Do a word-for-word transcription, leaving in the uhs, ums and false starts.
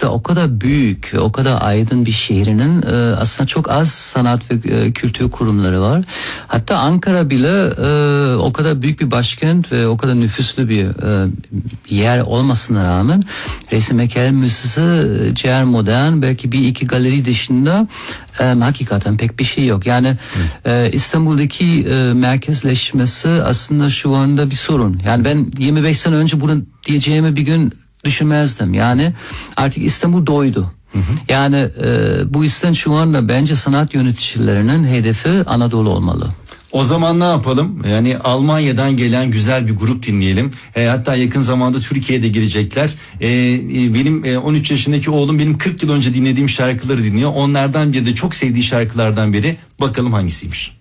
da o kadar büyük ve o kadar aydın bir şehrinin e, aslında çok az sanat ve e, kültür kurumları var. Hatta Ankara bile e, o kadar büyük bir başkent ve o kadar nüfuslu bir e, yer olmasına rağmen Resim Heykel Müzesi ciğer modern, belki bir iki galeri dışında e, hakikaten pek bir şey yok. Yani e, İstanbul'daki e, merkezleşmesi aslında şu anda bir sorun. Yani ben yirmi beş sene önce bunu diyeceğimi bir gün düşünmezdim. Yani artık İstanbul doydu. Hı hı. Yani e, bu yüzden şu anda bence sanat yöneticilerinin hedefi Anadolu olmalı. O zaman ne yapalım? Yani Almanya'dan gelen güzel bir grup dinleyelim. E, hatta yakın zamanda Türkiye'de girecekler. E, e, benim e, on üç yaşındaki oğlum benim kırk yıl önce dinlediğim şarkıları dinliyor. Onlardan biri de çok sevdiği şarkılardan biri. Bakalım hangisiymiş?